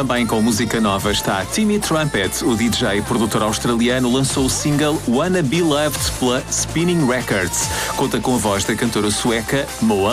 Também com música nova está Timmy Trumpet. O DJ e produtor australiano lançou o single Wanna Be Loved pela Spinning Records. Conta com a voz da cantora sueca Moa